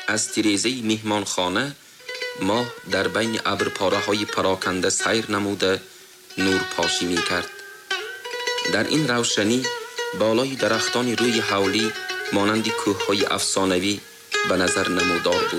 از تیریزه میهمانخانه ماه در بین ابرپاره‌های پراکنده سیر نموده نور پاشی می کرد. در این روشنی بالای درختان روی حولی مانند کوه‌های افسانوی به نظر نمودار بود.